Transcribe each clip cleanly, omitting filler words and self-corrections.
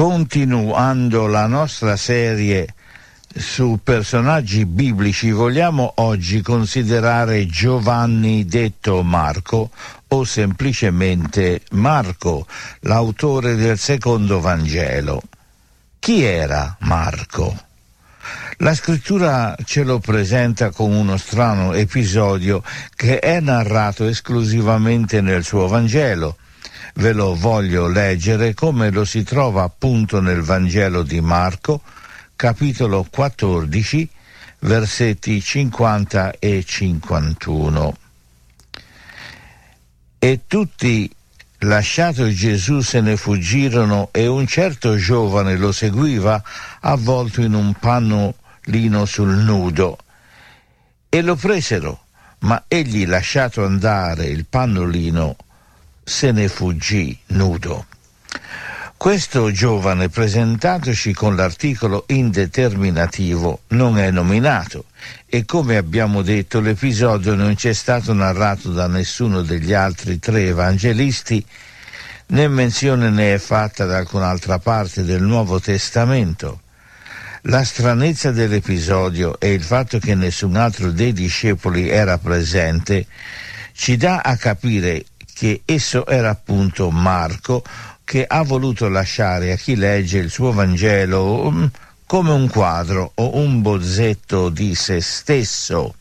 Continuando la nostra serie su personaggi biblici, vogliamo oggi considerare Giovanni detto Marco o semplicemente Marco, l'autore del secondo Vangelo. Chi era Marco? La scrittura ce lo presenta con uno strano episodio che è narrato esclusivamente nel suo Vangelo. Ve lo voglio leggere come lo si trova appunto nel Vangelo di Marco, capitolo 14, versetti 50 e 51. E tutti, lasciato Gesù, se ne fuggirono, e un certo giovane lo seguiva, avvolto in un pannolino sul nudo. E lo presero, ma egli, lasciato andare il pannolino, se ne fuggì nudo. Questo giovane, presentatoci con l'articolo indeterminativo, non è nominato e, come abbiamo detto, l'episodio non ci è stato narrato da nessuno degli altri tre evangelisti, né menzione ne è fatta da alcun'altra parte del Nuovo Testamento. La stranezza dell'episodio e il fatto che nessun altro dei discepoli era presente ci dà a capire che esso era appunto Marco, che ha voluto lasciare a chi legge il suo Vangelo come un quadro o un bozzetto di se stesso.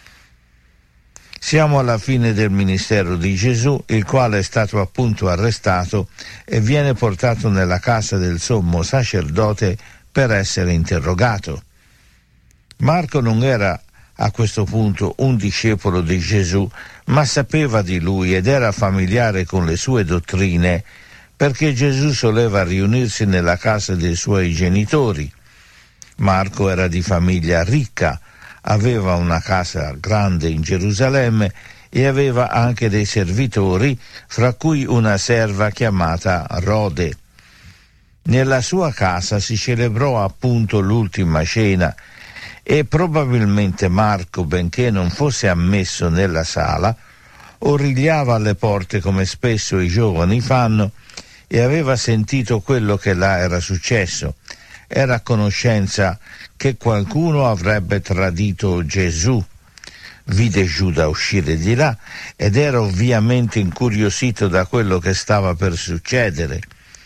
Siamo alla fine del ministero di Gesù, il quale è stato appunto arrestato e viene portato nella casa del sommo sacerdote per essere interrogato. Marco non era a questo punto un discepolo di Gesù, ma sapeva di lui ed era familiare con le sue dottrine, perché Gesù soleva riunirsi nella casa dei suoi genitori. Marco era di famiglia ricca, aveva una casa grande in Gerusalemme e aveva anche dei servitori, fra cui una serva chiamata Rode. Nella sua casa si celebrò appunto l'ultima cena e probabilmente Marco, benché non fosse ammesso nella sala, origliava alle porte come spesso i giovani fanno e aveva sentito quello che là era successo. Era a conoscenza che qualcuno avrebbe tradito Gesù. Vide Giuda uscire di là ed era ovviamente incuriosito da quello che stava per succedere.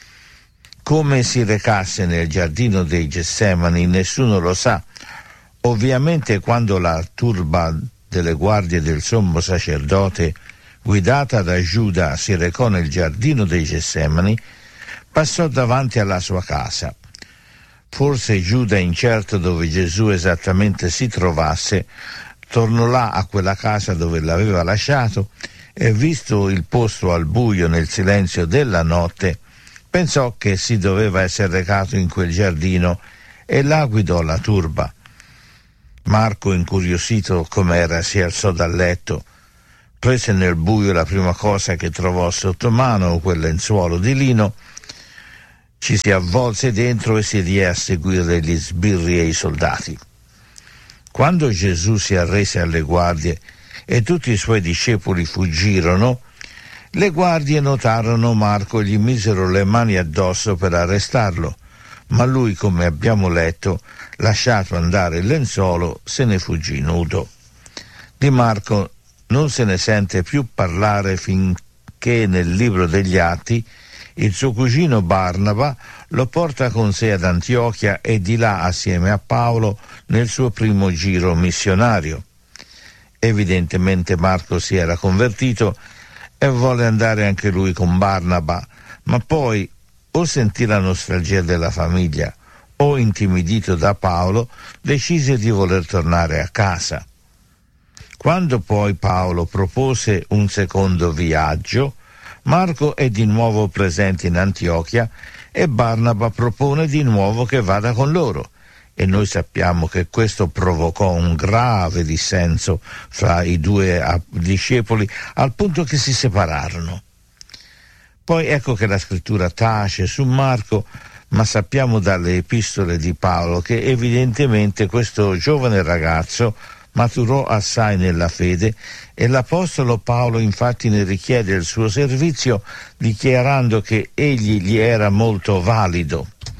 Come si recasse nel giardino dei Getsemani nessuno lo sa. Ovviamente quando la turba delle guardie del sommo sacerdote, guidata da Giuda, si recò nel giardino dei Getsemani, passò davanti alla sua casa. Forse Giuda, incerto dove Gesù esattamente si trovasse, tornò là a quella casa dove l'aveva lasciato e, visto il posto al buio nel silenzio della notte, pensò che si doveva essere recato in quel giardino e là guidò la turba. Marco, incuriosito com'era, si alzò dal letto, prese nel buio la prima cosa che trovò sotto mano, quel lenzuolo di lino, ci si avvolse dentro e si diè a seguire gli sbirri e i soldati. Quando Gesù si arrese alle guardie e tutti i suoi discepoli fuggirono, le guardie notarono Marco e gli misero le mani addosso per arrestarlo, ma lui, come abbiamo letto, lasciato andare il lenzuolo, se ne fuggì nudo. Di Marco non se ne sente più parlare finché nel libro degli Atti il suo cugino Barnaba lo porta con sé ad Antiochia e di là assieme a Paolo nel suo primo giro missionario. Evidentemente Marco si era convertito e volle andare anche lui con Barnaba, ma poi o sentì la nostalgia della famiglia o, intimidito da Paolo, decise di voler tornare a casa. Quando poi Paolo propose un secondo viaggio, Marco è di nuovo presente in Antiochia e Barnaba propone di nuovo che vada con loro, e noi sappiamo che questo provocò un grave dissenso fra i due discepoli al punto che si separarono. Poi ecco che la scrittura tace su Marco, ma sappiamo dalle epistole di Paolo che evidentemente questo giovane ragazzo maturò assai nella fede e l'apostolo Paolo infatti ne richiede il suo servizio dichiarando che egli gli era molto valido.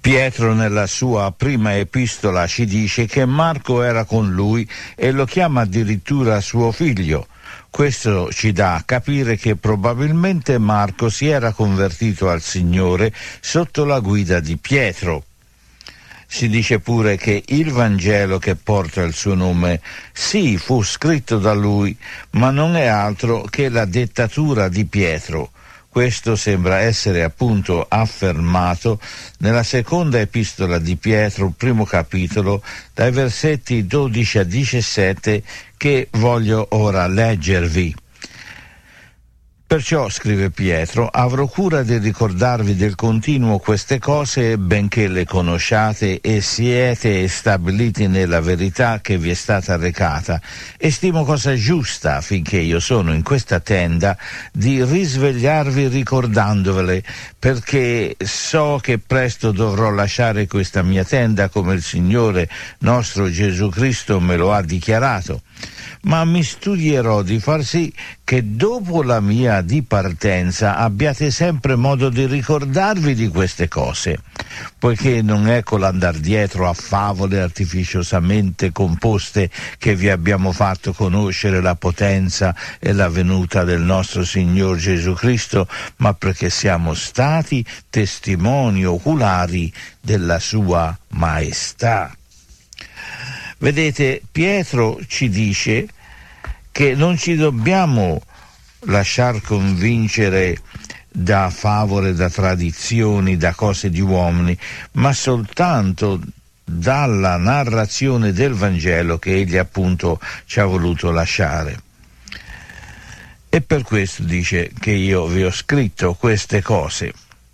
Pietro nella sua prima epistola ci dice che Marco era con lui e lo chiama addirittura suo figlio. Questo ci dà a capire che probabilmente Marco si era convertito al Signore sotto la guida di Pietro. Si dice pure che il Vangelo che porta il suo nome, sì, fu scritto da lui, ma non è altro che la dettatura di Pietro. Questo sembra essere appunto affermato nella seconda epistola di Pietro, primo capitolo, dai versetti 12 a 17, che voglio ora leggervi. Perciò, scrive Pietro, avrò cura di ricordarvi del continuo queste cose, benché le conosciate e siete stabiliti nella verità che vi è stata recata. E stimo cosa giusta, finché io sono in questa tenda, di risvegliarvi ricordandovele, perché so che presto dovrò lasciare questa mia tenda, come il Signore nostro Gesù Cristo me lo ha dichiarato. Ma mi studierò di far sì che dopo la mia dipartenza abbiate sempre modo di ricordarvi di queste cose, poiché non è con l'andar dietro a favole artificiosamente composte che vi abbiamo fatto conoscere la potenza e la venuta del nostro Signor Gesù Cristo, ma perché siamo stati testimoni oculari della sua maestà. Vedete, Pietro ci dice che non ci dobbiamo lasciar convincere da favole, da tradizioni, da cose di uomini, ma soltanto dalla narrazione del Vangelo che egli appunto ci ha voluto lasciare. E per questo dice che io vi ho scritto queste cose.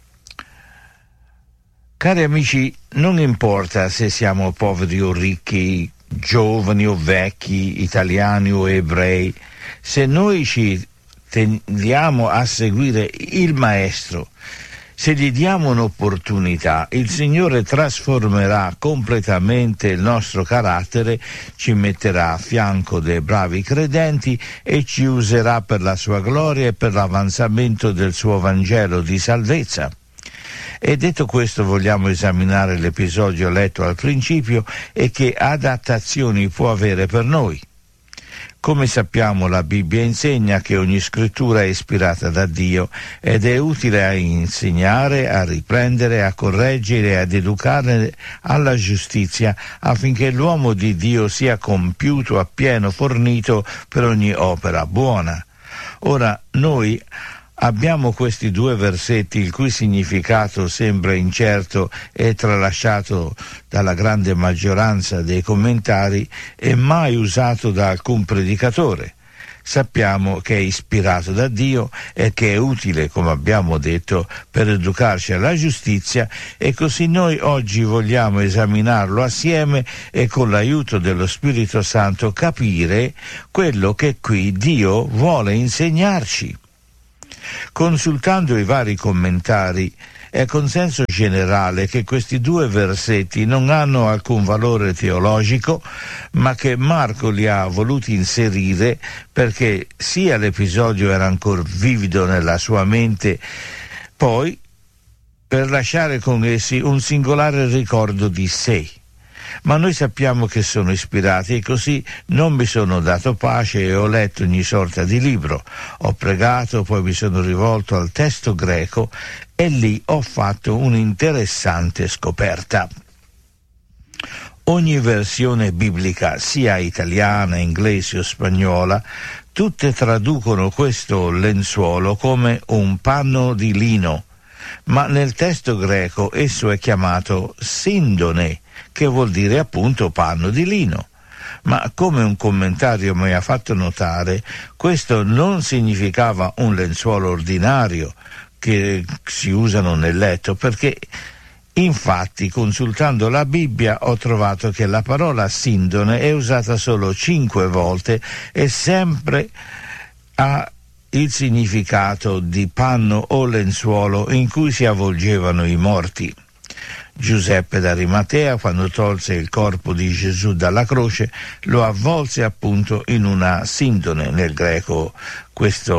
Cari amici, non importa se siamo poveri o ricchi, giovani o vecchi, italiani o ebrei, se noi ci tendiamo a seguire il Maestro, se gli diamo un'opportunità, il Signore trasformerà completamente il nostro carattere, ci metterà a fianco dei bravi credenti e ci userà per la sua gloria e per l'avanzamento del suo Vangelo di salvezza. E detto questo, vogliamo esaminare l'episodio letto al principio e che adattazioni può avere per noi. Come sappiamo, la Bibbia insegna che ogni scrittura è ispirata da Dio ed è utile a insegnare, a riprendere, a correggere e ad educare alla giustizia, affinché l'uomo di Dio sia compiuto, appieno, fornito per ogni opera buona. Ora, noi abbiamo questi due versetti il cui significato sembra incerto e tralasciato dalla grande maggioranza dei commentari e mai usato da alcun predicatore. Sappiamo che è ispirato da Dio e che è utile, come abbiamo detto, per educarci alla giustizia, e così noi oggi vogliamo esaminarlo assieme e con l'aiuto dello Spirito Santo capire quello che qui Dio vuole insegnarci. Consultando i vari commentari, è consenso generale che questi due versetti non hanno alcun valore teologico, ma che Marco li ha voluti inserire perché sia l'episodio era ancora vivido nella sua mente, poi per lasciare con essi un singolare ricordo di sé. Ma noi sappiamo che sono ispirati e così non mi sono dato pace e ho letto ogni sorta di libro. Ho pregato, poi mi sono rivolto al testo greco e lì ho fatto un'interessante scoperta. Ogni versione biblica, sia italiana, inglese o spagnola, tutte traducono questo lenzuolo come un panno di lino, ma nel testo greco esso è chiamato sindone, che vuol dire appunto panno di lino. Ma come un commentario mi ha fatto notare, questo non significava un lenzuolo ordinario che si usano nel letto, perché infatti consultando la Bibbia ho trovato che la parola sindone è usata solo 5 volte e sempre ha il significato di panno o lenzuolo in cui si avvolgevano i morti. Giuseppe d'Arimatea, quando tolse il corpo di Gesù dalla croce, lo avvolse appunto in una sindone, nel greco questo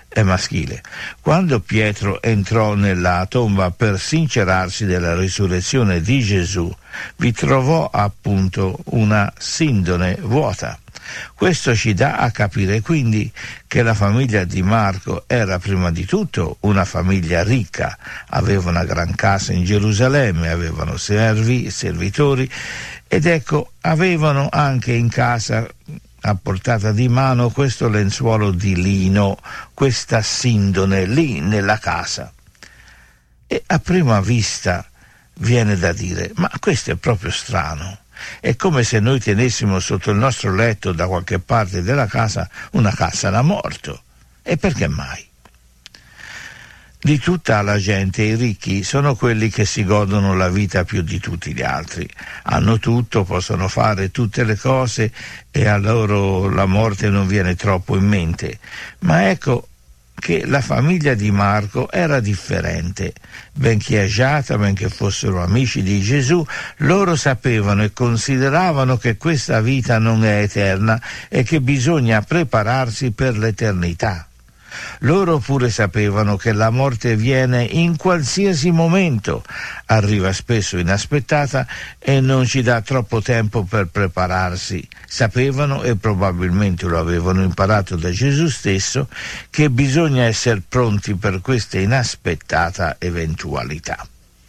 è maschile. Quando Pietro entrò nella tomba per sincerarsi della risurrezione di Gesù, vi trovò appunto una sindone vuota. Questo ci dà a capire quindi che la famiglia di Marco era prima di tutto una famiglia ricca, aveva una gran casa in Gerusalemme, avevano servitori ed ecco, avevano anche in casa a portata di mano questo lenzuolo di lino, questa sindone lì nella casa. E a prima vista viene da dire, ma questo è proprio strano. È come se noi tenessimo sotto il nostro letto da qualche parte della casa una cassa da morto. E perché mai? Di tutta la gente, i ricchi sono quelli che si godono la vita più di tutti gli altri. Hanno tutto, possono fare tutte le cose e a loro la morte non viene troppo in mente. Ma ecco che la famiglia di Marco era differente. Benché agiata, benché fossero amici di Gesù, loro sapevano e consideravano che questa vita non è eterna e che bisogna prepararsi per l'eternità. Loro pure sapevano che la morte viene in qualsiasi momento, arriva spesso inaspettata e non ci dà troppo tempo per prepararsi. Sapevano, e probabilmente lo avevano imparato da Gesù stesso, che bisogna essere pronti per questa inaspettata eventualità.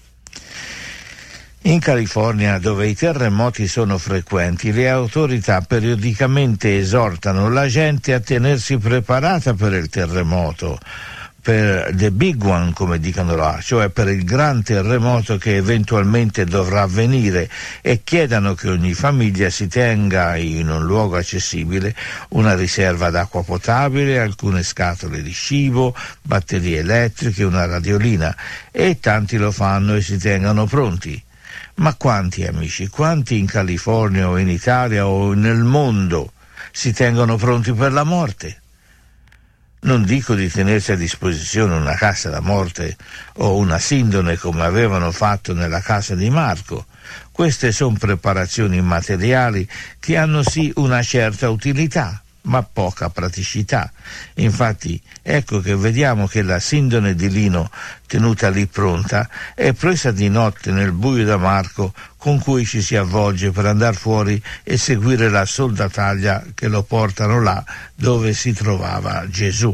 In California, dove i terremoti sono frequenti, le autorità periodicamente esortano la gente a tenersi preparata per il terremoto, per the big one, come dicono là, cioè per il gran terremoto che eventualmente dovrà avvenire, e chiedano che ogni famiglia si tenga in un luogo accessibile una riserva d'acqua potabile, alcune scatole di cibo, batterie elettriche, una radiolina, e tanti lo fanno e si tengano pronti. Ma quanti amici, quanti in California o in Italia o nel mondo si tengono pronti per la morte? Non dico di tenersi a disposizione una cassa da morte o una sindone come avevano fatto nella casa di Marco. Queste sono preparazioni materiali che hanno sì una certa utilità, ma poca praticità. Infatti ecco che vediamo che la sindone di lino tenuta lì pronta è presa di notte nel buio da Marco, con cui ci si avvolge per andare fuori e seguire la soldataglia che lo portano là dove si trovava Gesù.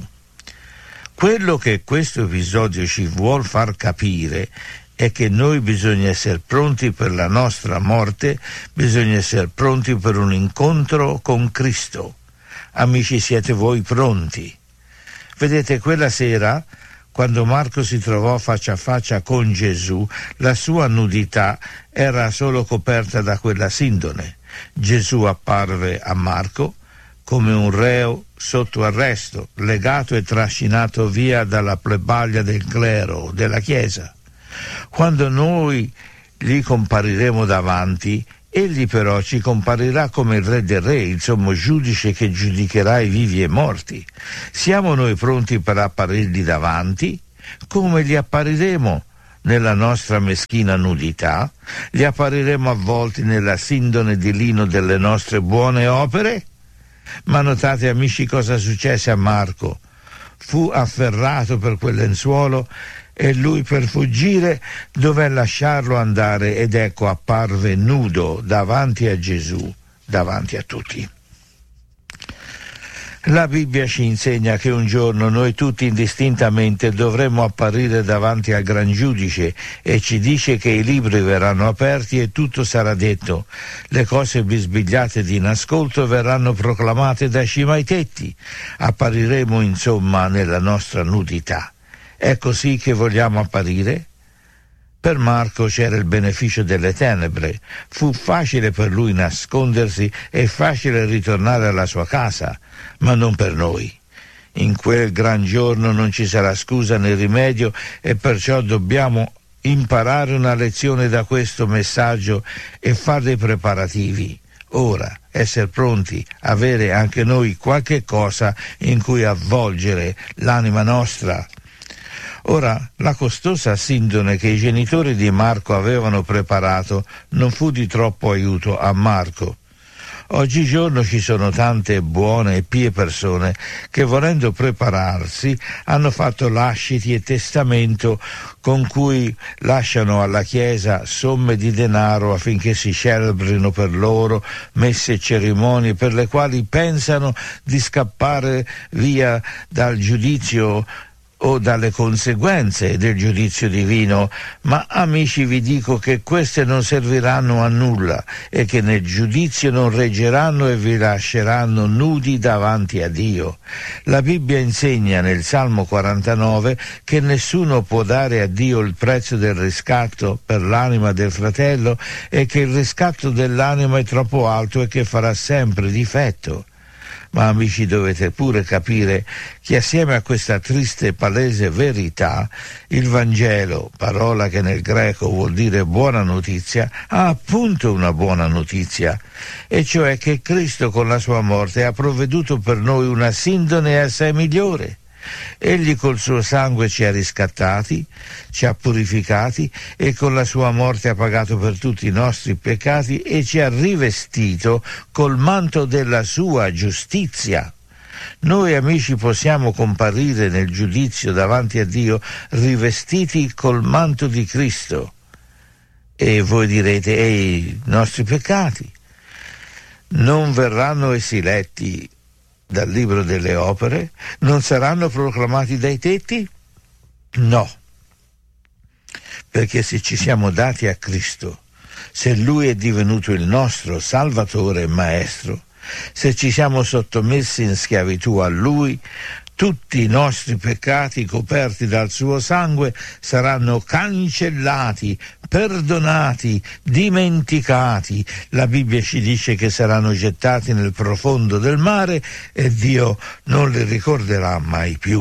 Quello che questo episodio ci vuol far capire è che noi bisogna essere pronti per la nostra morte, bisogna essere pronti per un incontro con Cristo. Amici, siete voi pronti? Vedete, quella sera, quando Marco si trovò faccia a faccia con Gesù, la sua nudità era solo coperta da quella sindone. Gesù apparve a Marco come un reo sotto arresto, legato e trascinato via dalla plebaglia del clero, della Chiesa. Quando noi gli compariremo davanti, egli però ci comparirà come il Re dei Re, il sommo giudice che giudicherà i vivi e morti. Siamo noi pronti per apparirgli davanti? Come gli appariremo? Nella nostra meschina nudità? Gli appariremo avvolti nella sindone di lino delle nostre buone opere? Ma notate, amici, cosa successe a Marco. Fu afferrato per quel lenzuolo e lui, per fuggire, dové lasciarlo andare, ed ecco apparve nudo davanti a Gesù, davanti a tutti. La Bibbia ci insegna che un giorno noi tutti indistintamente dovremo apparire davanti al Gran Giudice, e ci dice che i libri verranno aperti e tutto sarà detto. Le cose bisbigliate di nascolto verranno proclamate da cima ai tetti. Appariremo insomma nella nostra nudità. È così che vogliamo apparire? Per Marco c'era il beneficio delle tenebre. Fu facile per lui nascondersi e facile ritornare alla sua casa, ma non per noi. In quel gran giorno non ci sarà scusa né rimedio, e perciò dobbiamo imparare una lezione da questo messaggio e fare dei preparativi. Ora, essere pronti, avere anche noi qualche cosa in cui avvolgere l'anima nostra. Ora, la costosa sindone che i genitori di Marco avevano preparato non fu di troppo aiuto a Marco. Oggigiorno ci sono tante buone e pie persone che, volendo prepararsi, hanno fatto lasciti e testamento con cui lasciano alla Chiesa somme di denaro affinché si celebrino per loro messe e cerimonie per le quali pensano di scappare via dal giudizio o dalle conseguenze del giudizio divino. Ma amici, vi dico che queste non serviranno a nulla e che nel giudizio non reggeranno e vi lasceranno nudi davanti a Dio. La Bibbia insegna nel Salmo 49 che nessuno può dare a Dio il prezzo del riscatto per l'anima del fratello e che il riscatto dell'anima è troppo alto e che farà sempre difetto. Ma amici, dovete pure capire che assieme a questa triste e palese verità, il Vangelo, parola che nel greco vuol dire buona notizia, ha appunto una buona notizia, e cioè che Cristo con la sua morte ha provveduto per noi una sindone assai migliore. Egli col suo sangue ci ha riscattati, ci ha purificati e con la sua morte ha pagato per tutti i nostri peccati e ci ha rivestito col manto della sua giustizia. Noi, amici, possiamo comparire nel giudizio davanti a Dio rivestiti col manto di Cristo. E voi direte: i nostri peccati non verranno essi letti dal libro delle opere? Non saranno proclamati dai tetti? No, perché se ci siamo dati a Cristo, se Lui è divenuto il nostro Salvatore e Maestro, se ci siamo sottomessi in schiavitù a Lui, tutti i nostri peccati coperti dal suo sangue saranno cancellati, perdonati, dimenticati. La Bibbia ci dice che saranno gettati nel profondo del mare e Dio non li ricorderà mai più.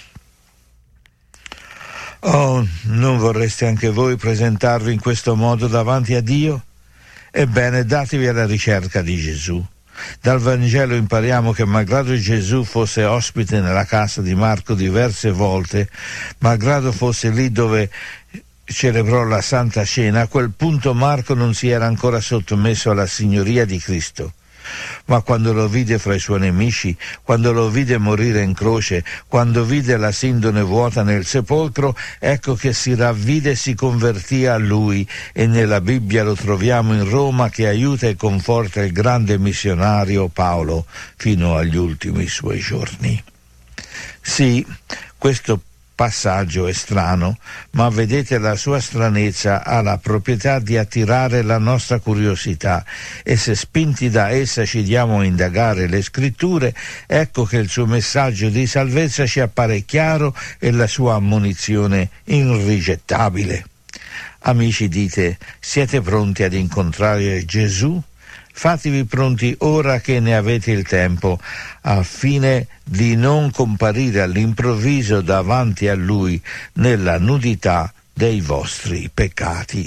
Oh, non vorreste anche voi presentarvi in questo modo davanti a Dio? Ebbene, datevi alla ricerca di Gesù. Dal Vangelo impariamo che malgrado Gesù fosse ospite nella casa di Marco diverse volte, malgrado fosse lì dove celebrò la Santa Cena, a quel punto Marco non si era ancora sottomesso alla signoria di Cristo. Ma quando lo vide fra i suoi nemici, quando lo vide morire in croce, quando vide la sindone vuota nel sepolcro, ecco che si ravvide e si convertì a lui, e nella Bibbia lo troviamo in Roma che aiuta e conforta il grande missionario Paolo fino agli ultimi suoi giorni. Sì, questo passaggio è strano, ma vedete, la sua stranezza ha la proprietà di attirare la nostra curiosità, e se spinti da essa ci diamo a indagare le scritture, ecco che il suo messaggio di salvezza ci appare chiaro e la sua ammonizione irrigettabile. Amici, dite: siete pronti ad incontrare Gesù? Fatevi pronti ora che ne avete il tempo, al fine di non comparire all'improvviso davanti a Lui nella nudità dei vostri peccati.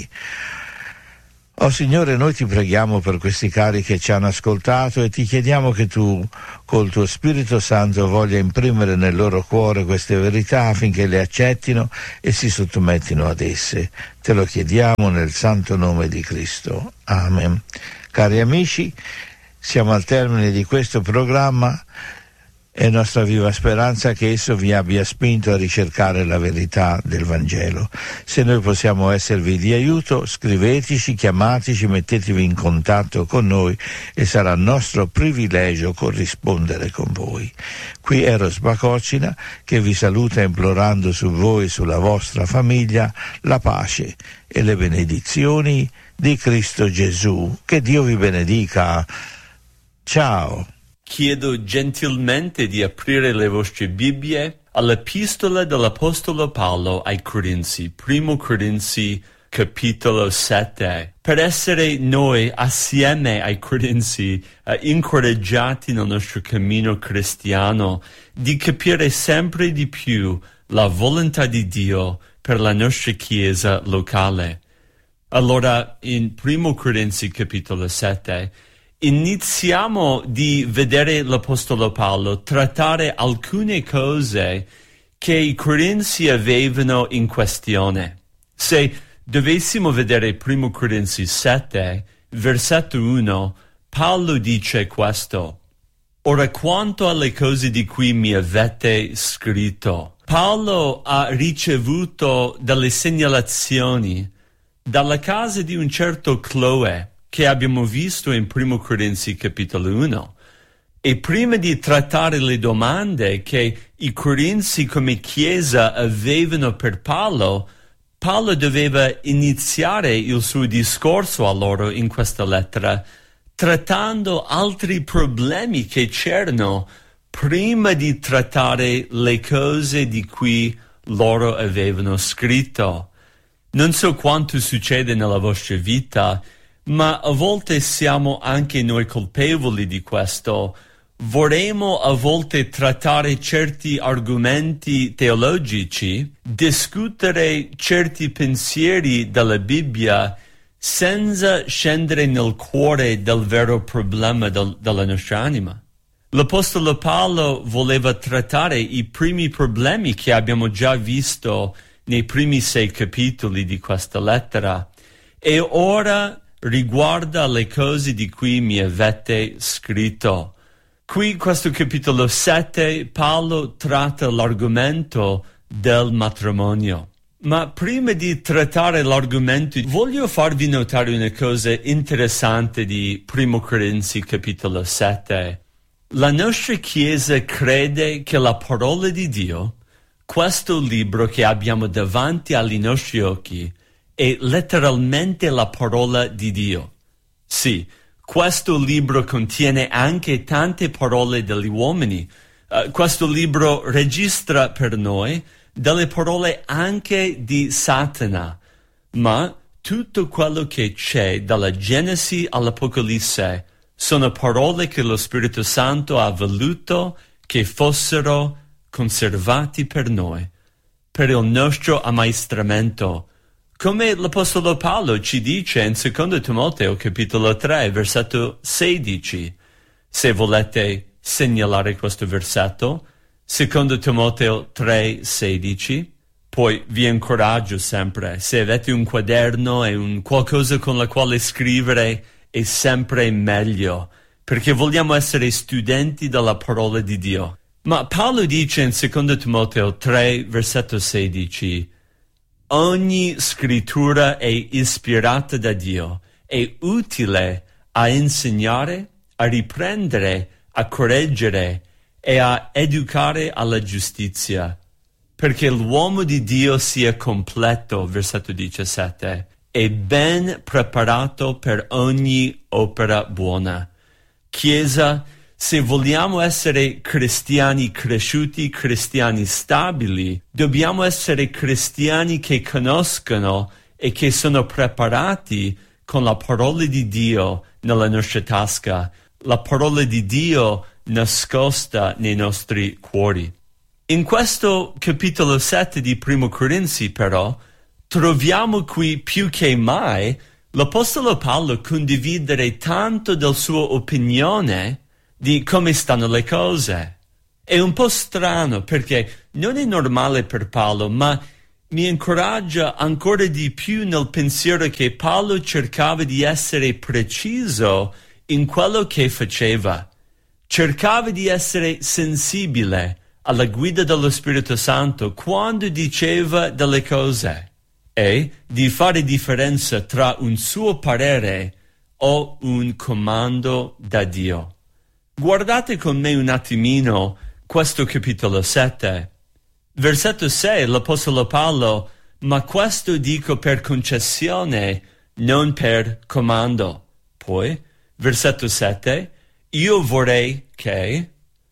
Oh Signore, noi ti preghiamo per questi cari che ci hanno ascoltato e ti chiediamo che tu, col tuo Spirito Santo, voglia imprimere nel loro cuore queste verità affinché le accettino e si sottomettino ad esse. Te lo chiediamo nel santo nome di Cristo. Amen. Cari amici, siamo al termine di questo programma. È nostra viva speranza che esso vi abbia spinto a ricercare la verità del Vangelo. Se noi possiamo esservi di aiuto, scriveteci, chiamateci, mettetevi in contatto con noi e sarà nostro privilegio corrispondere con voi. Qui Eros Bacocina che vi saluta implorando su voi e sulla vostra famiglia la pace e le benedizioni di Cristo Gesù. Che Dio vi benedica. Ciao. Chiedo gentilmente di aprire le vostre Bibbie all'Epistola dell'Apostolo Paolo ai Corinzi, Primo Corinzi, capitolo 7, per essere noi assieme ai Corinzi incoraggiati nel nostro cammino cristiano di capire sempre di più la volontà di Dio per la nostra Chiesa locale. Allora, in Primo Corinzi, capitolo 7, iniziamo di vedere l'Apostolo Paolo trattare alcune cose che i Corinzi avevano in questione. Se dovessimo vedere 1 Corinzi 7, versetto 1, Paolo dice questo: ora, quanto alle cose di cui mi avete scritto, Paolo ha ricevuto delle segnalazioni dalla casa di un certo Chloe, che abbiamo visto in 1 Corinzi capitolo 1. E prima di trattare le domande che i Corinzi come Chiesa avevano per Paolo, Paolo doveva iniziare il suo discorso a loro in questa lettera, trattando altri problemi che c'erano prima di trattare le cose di cui loro avevano scritto. Non so quanto succede nella vostra vita, ma a volte siamo anche noi colpevoli di questo. Vorremmo a volte trattare certi argomenti teologici, discutere certi pensieri della Bibbia senza scendere nel cuore del vero problema della nostra anima. L'Apostolo Paolo voleva trattare i primi problemi che abbiamo già visto nei primi 6 capitoli di questa lettera, e ora riguarda le cose di cui mi avete scritto. Qui, questo capitolo 7, Paolo tratta l'argomento del matrimonio. Ma prima di trattare l'argomento, voglio farvi notare una cosa interessante di 1 Corinzi capitolo 7. La nostra Chiesa crede che la parola di Dio, questo libro che abbiamo davanti agli nostri occhi, è letteralmente la parola di Dio. Sì, questo libro contiene anche tante parole degli uomini. Questo libro registra per noi delle parole anche di Satana, ma tutto quello che c'è dalla Genesi all'Apocalisse sono parole che lo Spirito Santo ha voluto che fossero conservati per noi, per il nostro ammaestramento. Come l'Apostolo Paolo ci dice in 2 Timoteo capitolo 3, versetto 16. Se volete segnalare questo versetto, 2 Timoteo 3, 16. Poi vi incoraggio sempre, se avete un quaderno e un qualcosa con la quale scrivere, è sempre meglio, perché vogliamo essere studenti della parola di Dio. Ma Paolo dice in 2 Timoteo 3, versetto 16, ogni scrittura è ispirata da Dio, è utile a insegnare, a riprendere, a correggere e a educare alla giustizia, perché l'uomo di Dio sia completo, versetto 17, e ben preparato per ogni opera buona. Chiesa, se vogliamo essere cristiani cresciuti, cristiani stabili, dobbiamo essere cristiani che conoscono e che sono preparati con la parola di Dio nella nostra tasca, la parola di Dio nascosta nei nostri cuori. In questo capitolo 7 di 1 Corinzi, però, troviamo qui più che mai l'Apostolo Paolo condividere tanto della sua opinione di come stanno le cose. È un po' strano perché non è normale per Paolo, ma mi incoraggia ancora di più nel pensiero che Paolo cercava di essere preciso in quello che faceva. Cercava di essere sensibile alla guida dello Spirito Santo quando diceva delle cose e di fare differenza tra un suo parere o un comando da Dio. Guardate con me un attimino questo capitolo 7. Versetto 6, l'Apostolo Paolo, ma questo dico per concessione, non per comando. Poi, versetto 7, io vorrei che...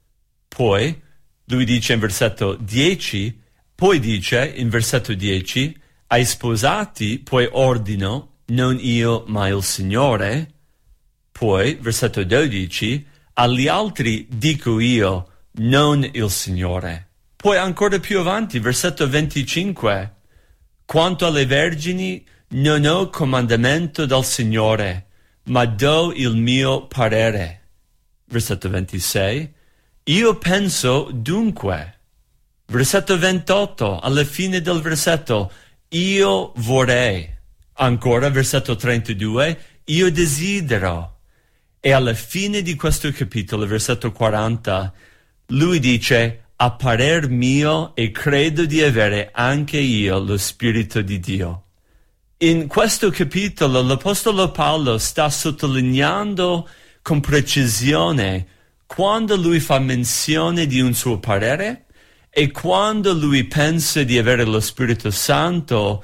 Poi, lui dice in versetto 10, poi dice in versetto 10, ai sposati poi ordino, non io ma il Signore. Poi, versetto 12, agli altri dico io, non il Signore. Poi ancora più avanti, versetto 25, quanto alle vergini non ho comandamento dal Signore, ma do il mio parere. Versetto 26, io penso dunque. Versetto 28, alla fine del versetto, io vorrei. Ancora, versetto 32, io desidero. E alla fine di questo capitolo, versetto 40, lui dice: a parer mio, e credo di avere anche io lo Spirito di Dio. In questo capitolo l'Apostolo Paolo sta sottolineando con precisione quando lui fa menzione di un suo parere e quando lui pensa di avere lo Spirito Santo,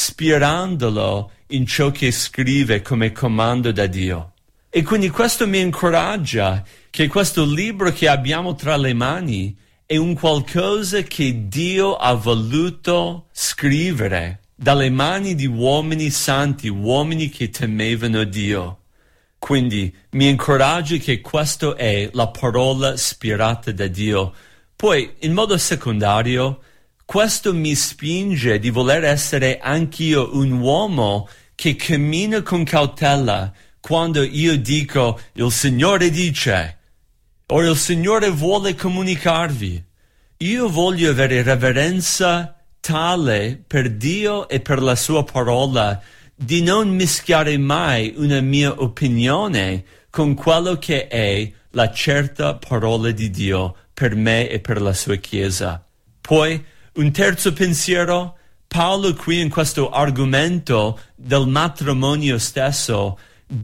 spirandolo in ciò che scrive come comando da Dio. E quindi questo mi incoraggia che questo libro che abbiamo tra le mani è un qualcosa che Dio ha voluto scrivere dalle mani di uomini santi, uomini che temevano Dio. Quindi mi incoraggia che questa è la parola ispirata da Dio. Poi, in modo secondario, questo mi spinge di voler essere anch'io un uomo che cammina con cautela quando io dico il Signore dice o il Signore vuole comunicarvi. Io voglio avere reverenza tale per Dio e per la sua parola di non mischiare mai una mia opinione con quello che è la certa parola di Dio per me e per la sua Chiesa. Poi, un terzo pensiero, Paolo qui in questo argomento del matrimonio stesso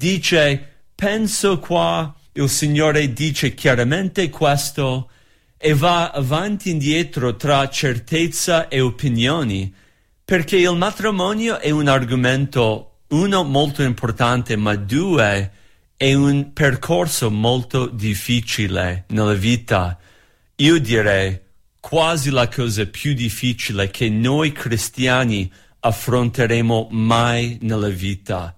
dice: penso qua il Signore dice chiaramente questo e va avanti e indietro tra certezza e opinioni, perché il matrimonio è un argomento, uno, molto importante, ma due, è un percorso molto difficile nella vita. Io direi quasi la cosa più difficile che noi cristiani affronteremo mai nella vita.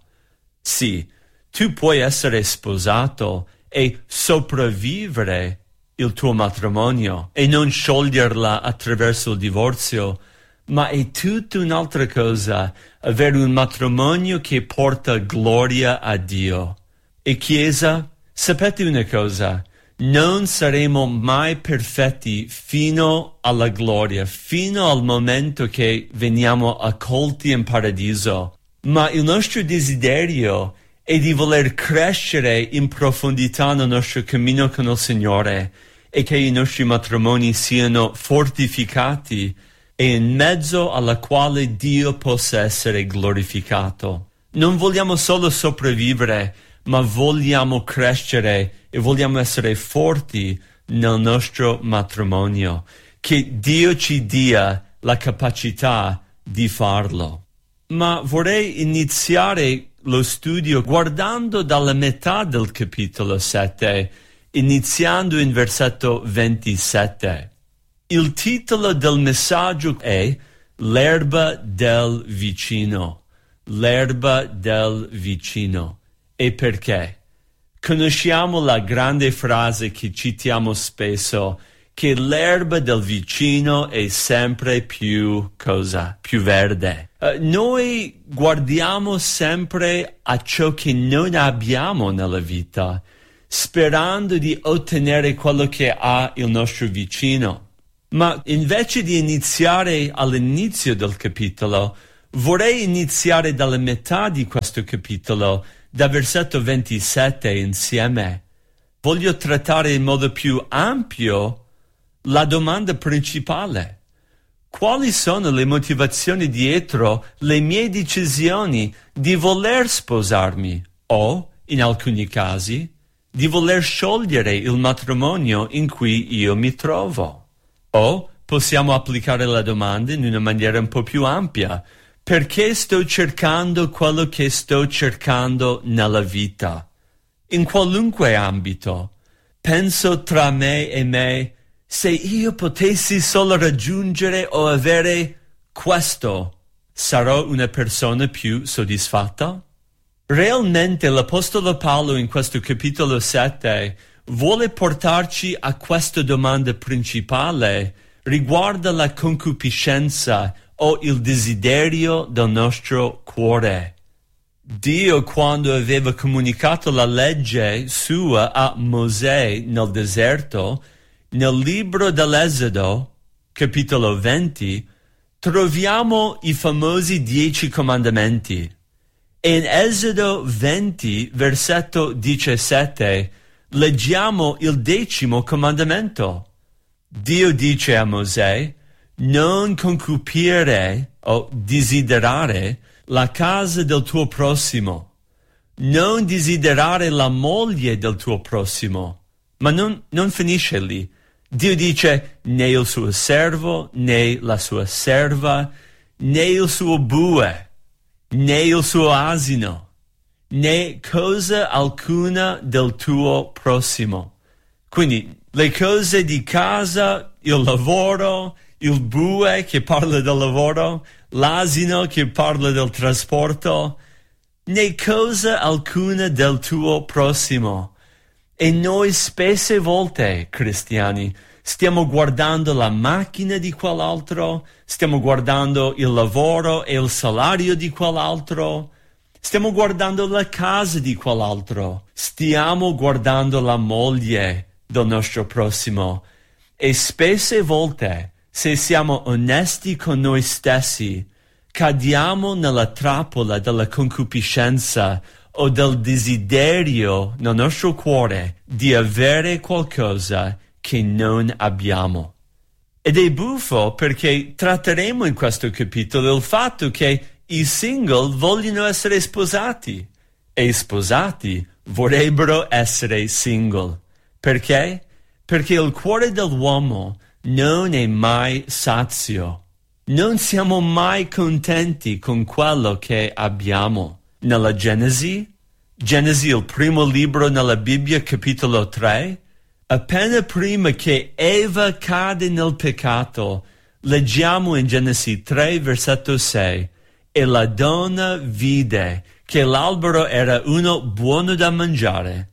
Sì, tu puoi essere sposato e sopravvivere il tuo matrimonio e non scioglierla attraverso il divorzio, ma è tutta un'altra cosa avere un matrimonio che porta gloria a Dio. E Chiesa, sapete una cosa? Non saremo mai perfetti fino alla gloria, fino al momento che veniamo accolti in paradiso. Ma il nostro desiderio è di voler crescere in profondità nel nostro cammino con il Signore e che i nostri matrimoni siano fortificati e in mezzo alla quale Dio possa essere glorificato. Non vogliamo solo sopravvivere, ma vogliamo crescere e vogliamo essere forti nel nostro matrimonio. Che Dio ci dia la capacità di farlo. Ma vorrei iniziare lo studio guardando dalla metà del capitolo 7, iniziando in versetto 27. Il titolo del messaggio è L'erba del vicino. L'erba del vicino. E perché? Conosciamo la grande frase che citiamo spesso, che l'erba del vicino è sempre più verde. Noi guardiamo sempre a ciò che non abbiamo nella vita, sperando di ottenere quello che ha il nostro vicino. Ma invece di iniziare all'inizio del capitolo, vorrei iniziare dalla metà di questo capitolo, da versetto 27 insieme. Voglio trattare in modo più ampio la domanda principale. Quali sono le motivazioni dietro le mie decisioni di voler sposarmi o, in alcuni casi, di voler sciogliere il matrimonio in cui io mi trovo? O possiamo applicare la domanda in una maniera un po' più ampia. Perché sto cercando quello che sto cercando nella vita? In qualunque ambito. Penso tra me e me, se io potessi solo raggiungere o avere questo, sarò una persona più soddisfatta? Realmente l'Apostolo Paolo in questo capitolo 7 vuole portarci a questa domanda principale riguardo la concupiscenza o il desiderio del nostro cuore. Dio, quando aveva comunicato la legge sua a Mosè nel deserto, nel libro dell'Esodo, capitolo 20, troviamo i famosi 10 comandamenti. E in Esodo 20, versetto 17, leggiamo il 10° comandamento. Dio dice a Mosè: non concupire o desiderare la casa del tuo prossimo, non desiderare la moglie del tuo prossimo. Ma non finisce lì. Dio dice: né il suo servo, né la sua serva, né il suo bue, né il suo asino, né cosa alcuna del tuo prossimo. Quindi le cose di casa, il lavoro, il bue che parla del lavoro, l'asino che parla del trasporto, né cosa alcuna del tuo prossimo. E noi spesse volte, cristiani, stiamo guardando la macchina di quell'altro, stiamo guardando il lavoro e il salario di quell'altro, stiamo guardando la casa di quell'altro, stiamo guardando la moglie del nostro prossimo. E spesse volte, se siamo onesti con noi stessi, cadiamo nella trappola della concupiscenza o del desiderio nel nostro cuore di avere qualcosa che non abbiamo. Ed è buffo perché tratteremo in questo capitolo il fatto che i single vogliono essere sposati e i sposati vorrebbero essere single. Perché? Perché il cuore dell'uomo non è mai sazio. Non siamo mai contenti con quello che abbiamo. Nella Genesi, il primo libro nella Bibbia, capitolo 3, appena prima che Eva cade nel peccato, leggiamo in Genesi 3, versetto 6, e la donna vide che l'albero era 1 buono da mangiare,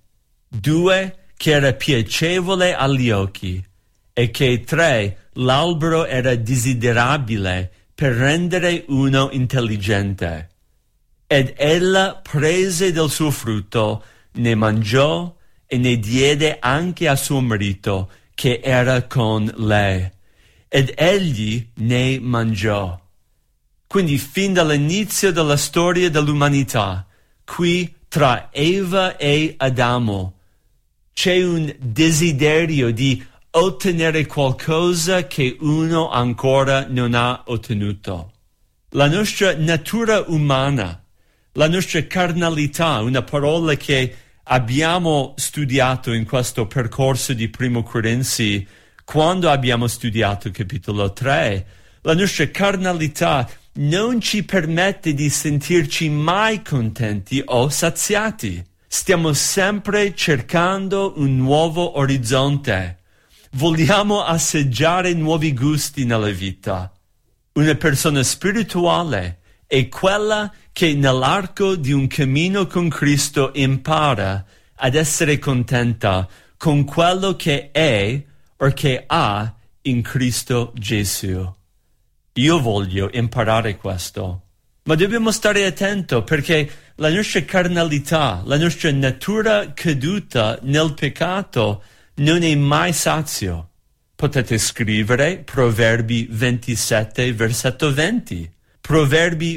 2 che era piacevole agli occhi, e che 3 l'albero era desiderabile per rendere uno intelligente. Ed ella prese del suo frutto, ne mangiò e ne diede anche a suo marito che era con lei. Ed egli ne mangiò. Quindi fin dall'inizio della storia dell'umanità, qui tra Eva e Adamo, c'è un desiderio di ottenere qualcosa che uno ancora non ha ottenuto. La nostra natura umana, la nostra carnalità, una parola che abbiamo studiato in questo percorso di Primo Corinzi quando abbiamo studiato capitolo 3, la nostra carnalità non ci permette di sentirci mai contenti o saziati. Stiamo sempre cercando un nuovo orizzonte. Vogliamo assaggiare nuovi gusti nella vita. Una persona spirituale è quella che nell'arco di un cammino con Cristo impara ad essere contenta con quello che è o che ha in Cristo Gesù. Io voglio imparare questo, ma dobbiamo stare attenti perché la nostra carnalità, la nostra natura caduta nel peccato non è mai sazio. Potete scrivere Proverbi 27, versetto 20. Proverbi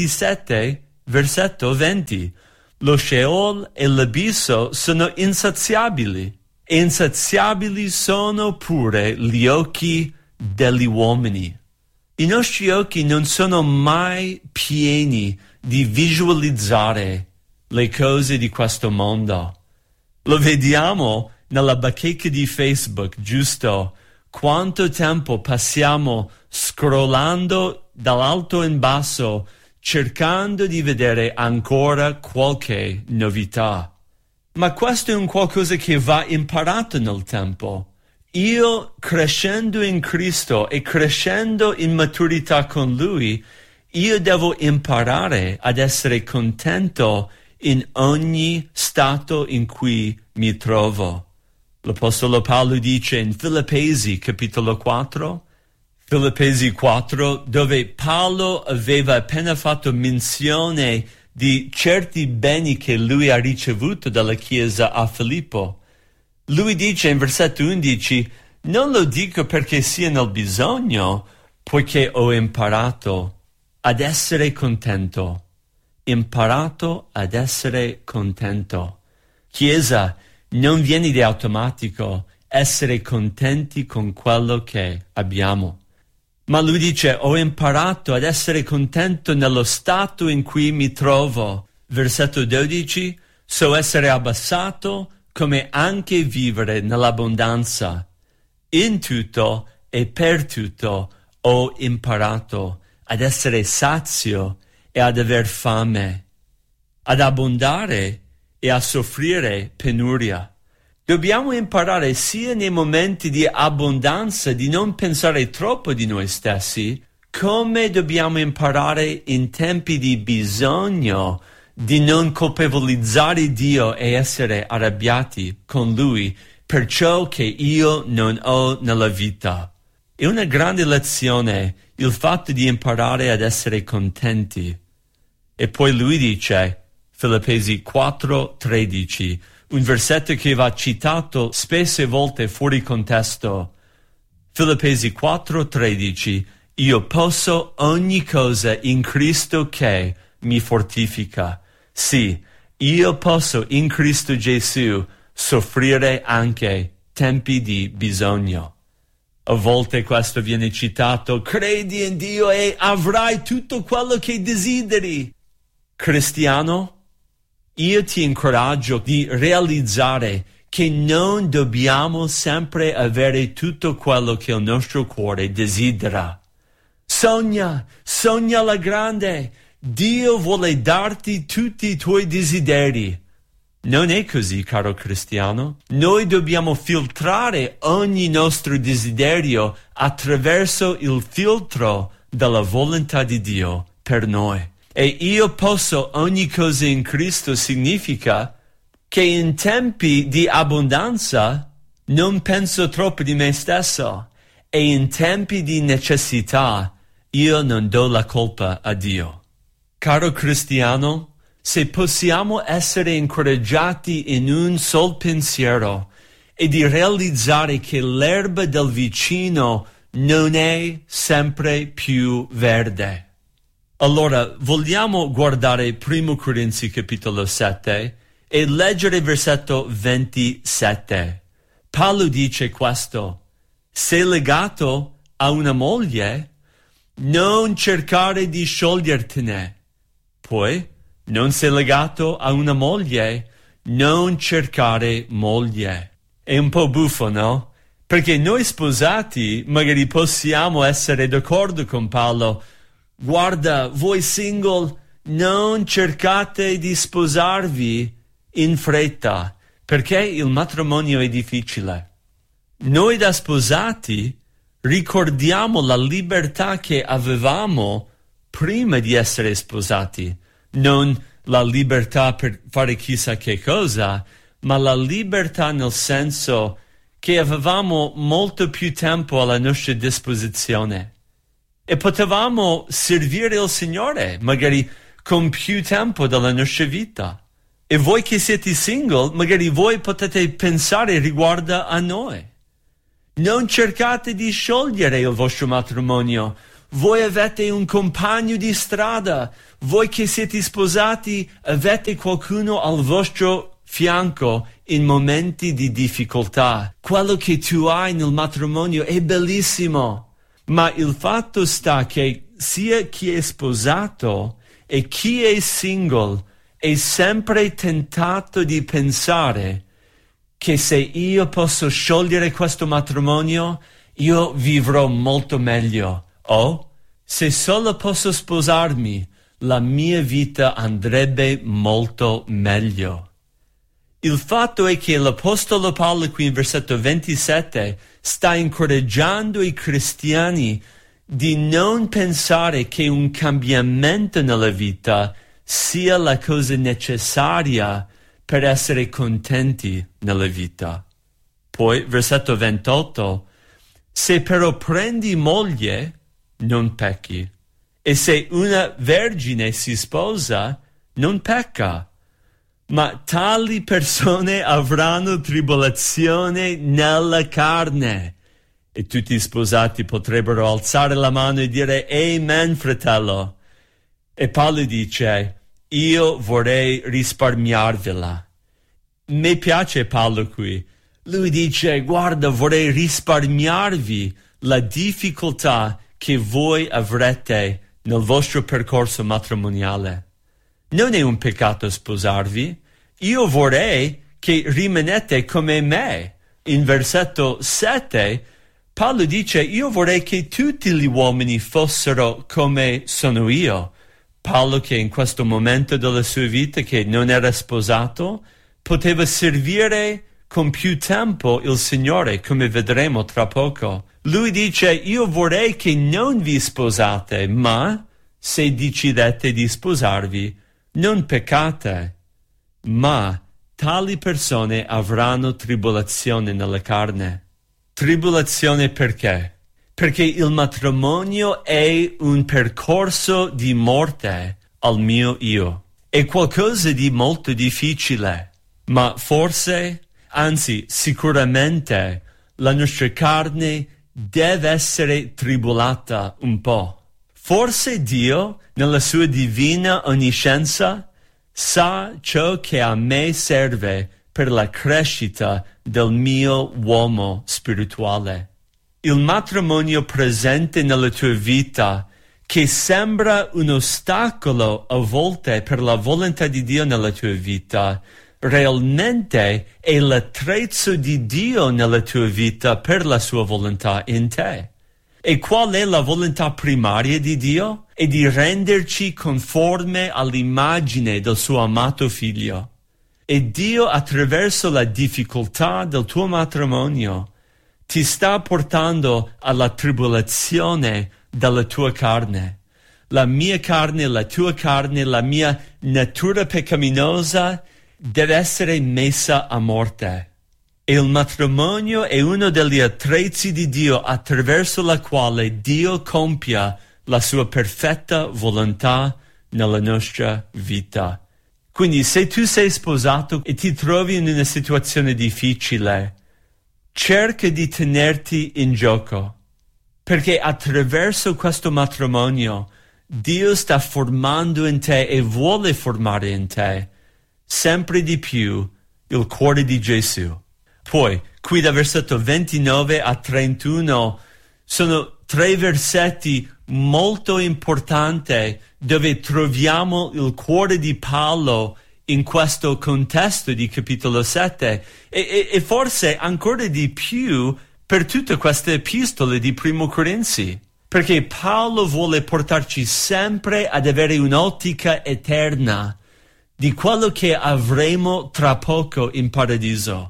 27, versetto 20. Lo Sheol e l'abisso sono insaziabili, e insaziabili sono pure gli occhi degli uomini. I nostri occhi non sono mai pieni di visualizzare le cose di questo mondo. Lo vediamo nella bacheca di Facebook, giusto? Quanto tempo passiamo scrollando dall'alto in basso cercando di vedere ancora qualche novità. Ma questo è un qualcosa che va imparato nel tempo. Io, crescendo in Cristo e crescendo in maturità con Lui, io devo imparare ad essere contento in ogni stato in cui mi trovo. L'Apostolo Paolo dice in Filippesi capitolo 4, dove Paolo aveva appena fatto menzione di certi beni che lui ha ricevuto dalla Chiesa a Filippo. Lui dice in versetto 11, non lo dico perché sia nel bisogno, poiché ho imparato ad essere contento imparato ad essere contento. Chiesa, non viene di automatico essere contenti con quello che abbiamo. Ma lui dice, ho imparato ad essere contento nello stato in cui mi trovo. Versetto 12, so essere abbassato come anche vivere nell'abbondanza. In tutto e per tutto ho imparato ad essere sazio e ad aver fame, ad abbondare e a soffrire penuria. Dobbiamo imparare sia nei momenti di abbondanza di non pensare troppo di noi stessi, come dobbiamo imparare in tempi di bisogno di non colpevolizzare Dio e essere arrabbiati con Lui per ciò che io non ho nella vita. È una grande lezione il fatto di imparare ad essere contenti. E poi lui dice, Filippesi 4:13, un versetto che va citato spesse volte fuori contesto. Filippesi 4:13, io posso ogni cosa in Cristo che mi fortifica. Sì, io posso in Cristo Gesù soffrire anche tempi di bisogno. A volte questo viene citato, credi in Dio e avrai tutto quello che desideri. Cristiano, io ti incoraggio di realizzare che non dobbiamo sempre avere tutto quello che il nostro cuore desidera. Sogna alla grande. Dio vuole darti tutti i tuoi desideri. Non è così, caro cristiano. Noi dobbiamo filtrare ogni nostro desiderio attraverso il filtro della volontà di Dio per noi. E io posso ogni cosa in Cristo significa che in tempi di abbondanza non penso troppo di me stesso e in tempi di necessità io non do la colpa a Dio. Caro cristiano, se possiamo essere incoraggiati in un sol pensiero e di realizzare che l'erba del vicino non è sempre più verde. Allora, vogliamo guardare 1 Corinzi capitolo 7 e leggere versetto 27. Paolo dice questo: sei legato a una moglie, non cercare di sciogliertene. Poi, non sei legato a una moglie, non cercare moglie. È un po' buffo, no? Perché noi sposati magari possiamo essere d'accordo con Paolo. Guarda, voi single, non cercate di sposarvi in fretta, perché il matrimonio è difficile. Noi da sposati ricordiamo la libertà che avevamo prima di essere sposati. Non la libertà per fare chissà che cosa, ma la libertà nel senso che avevamo molto più tempo alla nostra disposizione e potevamo servire il Signore, magari con più tempo della nostra vita. E voi che siete single, magari voi potete pensare riguardo a noi. Non cercate di sciogliere il vostro matrimonio. Voi avete un compagno di strada. Voi che siete sposati avete qualcuno al vostro fianco in momenti di difficoltà. Quello che tu hai nel matrimonio è bellissimo. Ma il fatto sta che sia chi è sposato e chi è single è sempre tentato di pensare che se io posso sciogliere questo matrimonio, io vivrò molto meglio. O, se solo posso sposarmi, la mia vita andrebbe molto meglio. Il fatto è che l'Apostolo Paolo qui in versetto 27 sta incoraggiando i cristiani di non pensare che un cambiamento nella vita sia la cosa necessaria per essere contenti nella vita. Poi, versetto 28, se però prendi moglie, non pecchi, e se una vergine si sposa, non pecca. Ma tali persone avranno tribolazione nella carne. E tutti i sposati potrebbero alzare la mano e dire Amen, fratello. E Paolo dice, io vorrei risparmiarvela. Mi piace Paolo qui. Lui dice, guarda, vorrei risparmiarvi la difficoltà che voi avrete nel vostro percorso matrimoniale. Non è un peccato sposarvi. Io vorrei che rimanete come me. In versetto 7, Paolo dice, io vorrei che tutti gli uomini fossero come sono io. Paolo, che in questo momento della sua vita, che non era sposato, poteva servire con più tempo il Signore, come vedremo tra poco. Lui dice, io vorrei che non vi sposate, ma se decidete di sposarvi, non peccate. Ma tali persone avranno tribolazione nella carne. Tribolazione perché? Perché il matrimonio è un percorso di morte al mio io. È qualcosa di molto difficile, ma forse, anzi sicuramente, la nostra carne deve essere tribulata un po'. Forse Dio, nella sua divina onniscienza, sa ciò che a me serve per la crescita del mio uomo spirituale. Il matrimonio presente nella tua vita, che sembra un ostacolo a volte per la volontà di Dio nella tua vita, realmente è l'attrezzo di Dio nella tua vita per la sua volontà in te. E qual è la volontà primaria di Dio? È di renderci conforme all'immagine del suo amato figlio. E Dio, attraverso la difficoltà del tuo matrimonio, ti sta portando alla tribolazione della tua carne. La mia carne, la tua carne, la mia natura peccaminosa deve essere messa a morte. E il matrimonio è uno degli attrezzi di Dio attraverso la quale Dio compia la sua perfetta volontà nella nostra vita. Quindi se tu sei sposato e ti trovi in una situazione difficile, cerca di tenerti in gioco, perché attraverso questo matrimonio Dio sta formando in te e vuole formare in te sempre di più il cuore di Gesù. Poi, qui da versetto 29 a 31, sono 3 versetti molto importanti dove troviamo il cuore di Paolo in questo contesto di capitolo 7 e forse ancora di più per tutta questa epistola di Primo Corinzi, perché Paolo vuole portarci sempre ad avere un'ottica eterna di quello che avremo tra poco in paradiso.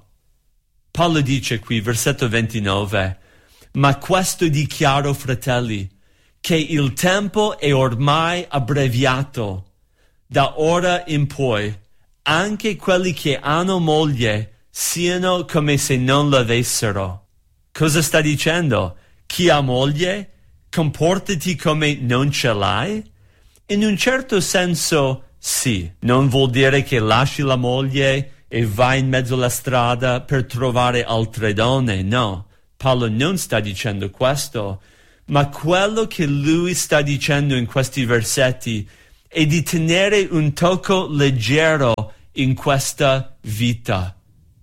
Paolo dice qui, versetto 29, ma questo dichiaro, fratelli, che il tempo è ormai abbreviato. Da ora in poi, anche quelli che hanno moglie siano come se non l'avessero. Cosa sta dicendo? Chi ha moglie, comportati come non ce l'hai? In un certo senso, sì. Non vuol dire che lasci la moglie e vai in mezzo alla strada per trovare altre donne, no. Paolo non sta dicendo questo, ma quello che lui sta dicendo in questi versetti è di tenere un tocco leggero in questa vita.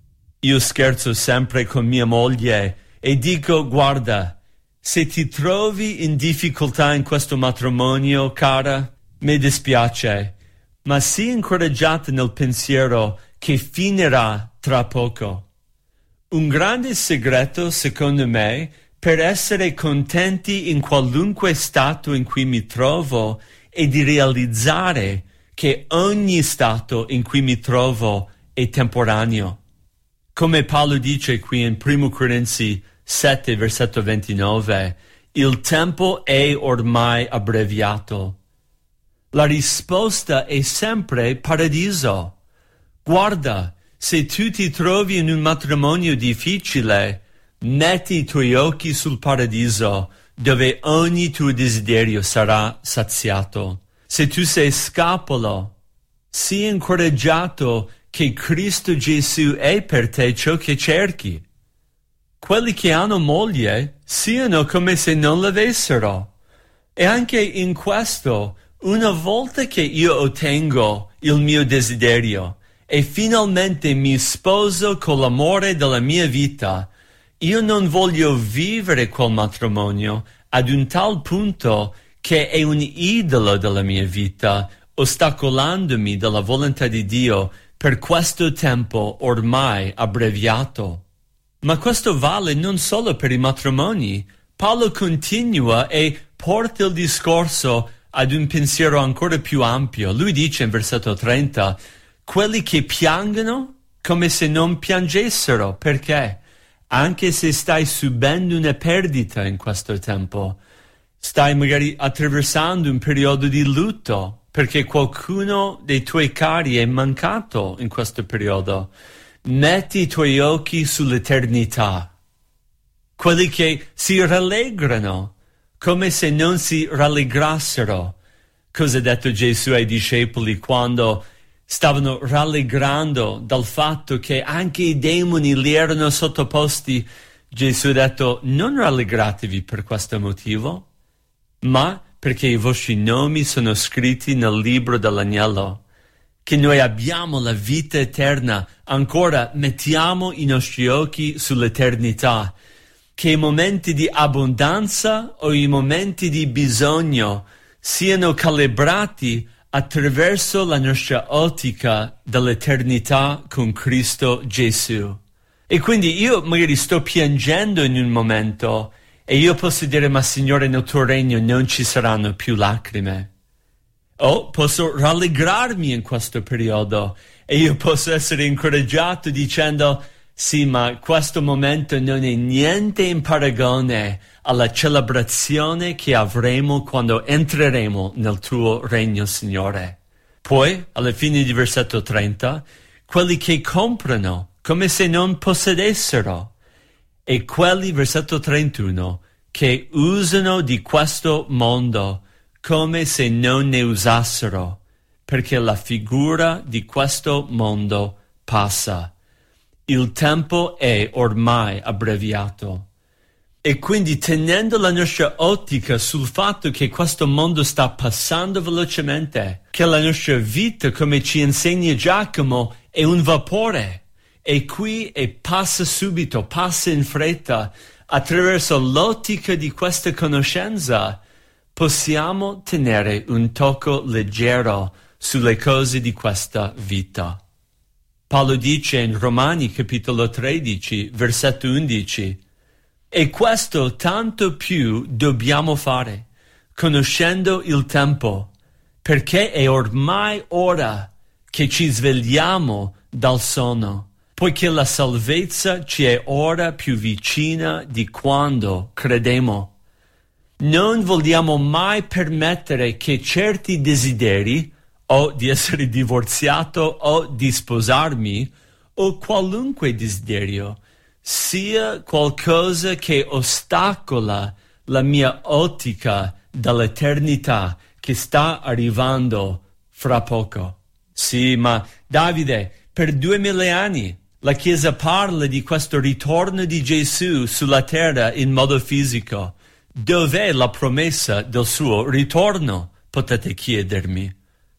Io scherzo sempre con mia moglie e dico, guarda, se ti trovi in difficoltà in questo matrimonio, cara, mi dispiace, ma sii incoraggiata nel pensiero che finirà tra poco. Un grande segreto, secondo me, per essere contenti in qualunque stato in cui mi trovo è di realizzare che ogni stato in cui mi trovo è temporaneo. Come Paolo dice qui in 1 Corinzi 7, versetto 29, il tempo è ormai abbreviato. La risposta è sempre paradiso. Guarda, se tu ti trovi in un matrimonio difficile, metti i tuoi occhi sul paradiso, dove ogni tuo desiderio sarà saziato. Se tu sei scapolo, sii incoraggiato che Cristo Gesù è per te ciò che cerchi. Quelli che hanno moglie siano come se non l'avessero. E anche in questo, una volta che io ottengo il mio desiderio e finalmente mi sposo con l'amore della mia vita. Io non voglio vivere quel matrimonio ad un tal punto che è un idolo della mia vita, ostacolandomi dalla volontà di Dio per questo tempo ormai abbreviato. Ma questo vale non solo per i matrimoni. Paolo continua e porta il discorso ad un pensiero ancora più ampio. Lui dice in versetto 30, quelli che piangono come se non piangessero. Perché? Anche se stai subendo una perdita in questo tempo, stai magari attraversando un periodo di lutto, perché qualcuno dei tuoi cari è mancato in questo periodo. Metti i tuoi occhi sull'eternità. Quelli che si rallegrano come se non si rallegrassero. Cosa ha detto Gesù ai discepoli quando stavano rallegrando dal fatto che anche i demoni li erano sottoposti? Gesù ha detto: non rallegratevi per questo motivo, ma perché i vostri nomi sono scritti nel libro dell'agnello, che noi abbiamo la vita eterna. Ancora mettiamo i nostri occhi sull'eternità, che i momenti di abbondanza o i momenti di bisogno siano calibrati attraverso la nostra ottica dell'eternità con Cristo Gesù. E quindi io magari sto piangendo in un momento e io posso dire: ma Signore, nel tuo regno non ci saranno più lacrime. O posso rallegrarmi in questo periodo e io posso essere incoraggiato dicendo: sì, ma questo momento non è niente in paragone alla celebrazione che avremo quando entreremo nel tuo regno, Signore. Poi, alla fine di versetto 30, quelli che comprano come se non possedessero, e quelli, versetto 31, che usano di questo mondo come se non ne usassero, perché la figura di questo mondo passa. Il tempo è ormai abbreviato. E quindi, tenendo la nostra ottica sul fatto che questo mondo sta passando velocemente, che la nostra vita, come ci insegna Giacomo, è un vapore, è qui e passa subito, passa in fretta, attraverso l'ottica di questa conoscenza, possiamo tenere un tocco leggero sulle cose di questa vita. Paolo dice in Romani capitolo 13, versetto 11, e questo tanto più dobbiamo fare, conoscendo il tempo, perché è ormai ora che ci svegliamo dal sonno, poiché la salvezza ci è ora più vicina di quando credemmo. Non vogliamo mai permettere che certi desideri, o di essere divorziato o di sposarmi, o qualunque desiderio, sia qualcosa che ostacola la mia ottica dell'eternità che sta arrivando fra poco. Sì, ma Davide, per 2000 anni la Chiesa parla di questo ritorno di Gesù sulla terra in modo fisico. Dov'è la promessa del suo ritorno? Potete chiedermi.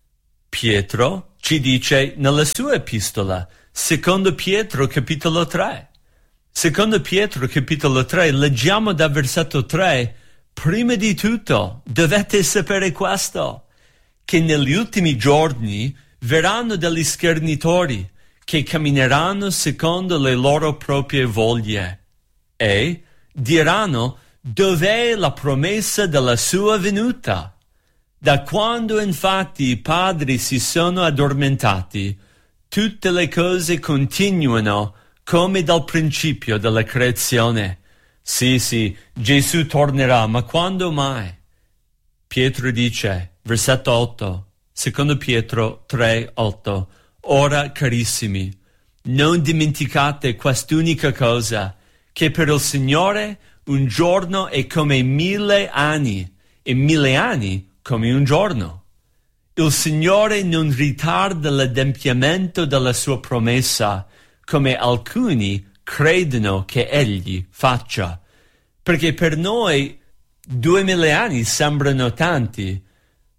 Pietro ci dice nella sua epistola, secondo Pietro capitolo 3. Secondo Pietro capitolo 3, leggiamo da versetto 3, prima di tutto dovete sapere questo, che negli ultimi giorni verranno degli schernitori che cammineranno secondo le loro proprie voglie e diranno: dov'è la promessa della sua venuta? Da quando infatti i padri si sono addormentati, tutte le cose continuano come dal principio della creazione. Sì, Gesù tornerà, ma quando mai? Pietro dice, versetto 8, secondo Pietro 3, 8, ora carissimi, non dimenticate quest'unica cosa, che per il Signore un giorno è come 1000 anni, e 1000 anni come un giorno. Il Signore non ritarda l'adempimento della sua promessa, come alcuni credono che Egli faccia, perché per noi 2000 anni sembrano tanti,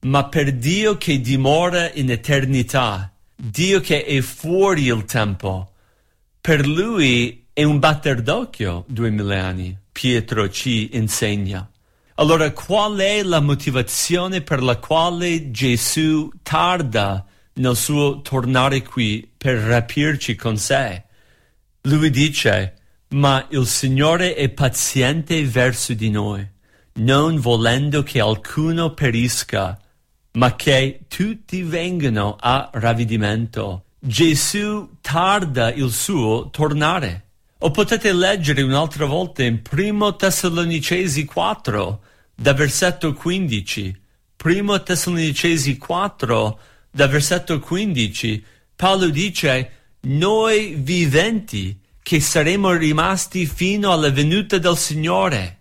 ma per Dio che dimora in eternità, Dio che è fuori il tempo. Per Lui è un batter d'occhio 2000 anni, Pietro ci insegna. Allora, qual è la motivazione per la quale Gesù tarda nel suo tornare qui per rapirci con sé? Lui dice: ma il Signore è paziente verso di noi, non volendo che alcuno perisca, ma che tutti vengano a ravvedimento. Gesù tarda il suo tornare. O potete leggere un'altra volta in 1 Tessalonicesi 4, da versetto 15. 1 Tessalonicesi 4, da versetto 15, Paolo dice: noi viventi che saremo rimasti fino alla venuta del Signore.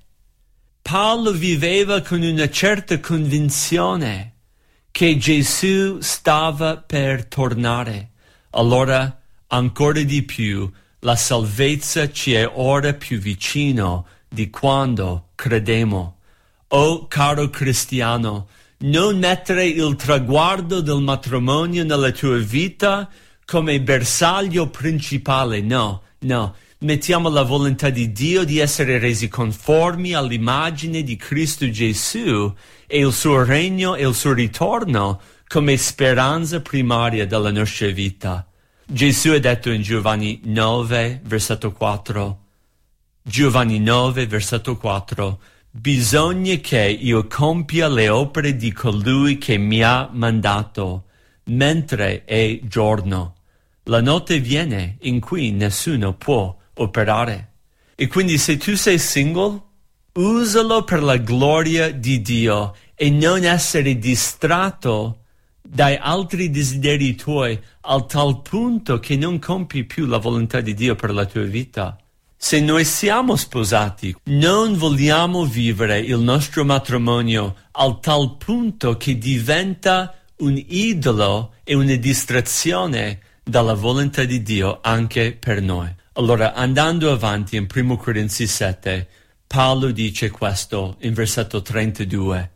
Paolo viveva con una certa convinzione che Gesù stava per tornare. Allora, ancora di più, la salvezza ci è ora più vicino di quando credemo. Oh, caro cristiano, non mettere il traguardo del matrimonio nella tua vita come bersaglio principale, no. Mettiamo la volontà di Dio di essere resi conformi all'immagine di Cristo Gesù e il suo regno e il suo ritorno come speranza primaria della nostra vita. Gesù ha detto in Giovanni 9, versetto 4, Giovanni 9, versetto 4, bisogna che io compia le opere di colui che mi ha mandato, mentre è giorno. La notte viene in cui nessuno può operare. E quindi se tu sei single, usalo per la gloria di Dio e non essere distratto dai altri desideri tuoi al tal punto che non compi più la volontà di Dio per la tua vita. Se noi siamo sposati, non vogliamo vivere il nostro matrimonio al tal punto che diventa un idolo e una distrazione dalla volontà di Dio anche per noi. Allora, andando avanti in 1 Corinzi 7, Paolo dice questo in versetto 32.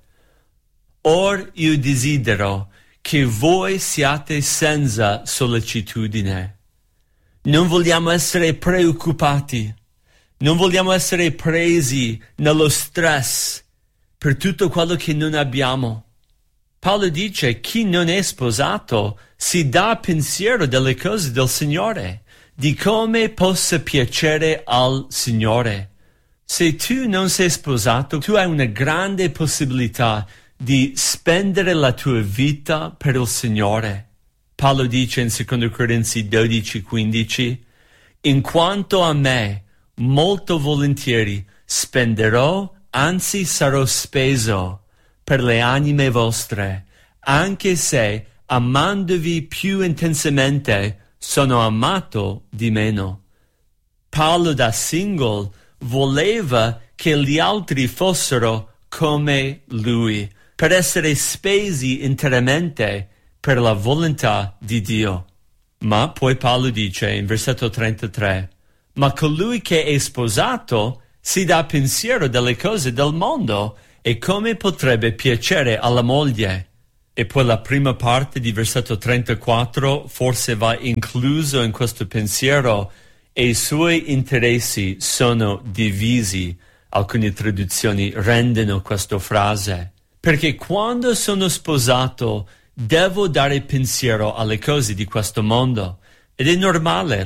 Or io desidero che voi siate senza sollecitudine. Non vogliamo essere preoccupati, non vogliamo essere presi nello stress per tutto quello che non abbiamo. Paolo dice: chi non è sposato si dà pensiero delle cose del Signore, di come possa piacere al Signore. Se tu non sei sposato, tu hai una grande possibilità di spendere la tua vita per il Signore. Paolo dice in 2 Corinzi 12:15: in quanto a me, molto volentieri spenderò, anzi sarò speso per le anime vostre, anche se amandovi più intensamente sono amato di meno. Paolo da single voleva che gli altri fossero come lui, per essere spesi interamente per la volontà di Dio. Ma poi Paolo dice in versetto 33: ma colui che è sposato si dà pensiero delle cose del mondo e come potrebbe piacere alla moglie. E poi la prima parte di versetto 34 forse va incluso in questo pensiero: e i suoi interessi sono divisi. Alcune traduzioni rendono questa frase. Perché quando sono sposato devo dare pensiero alle cose di questo mondo. Ed è normale,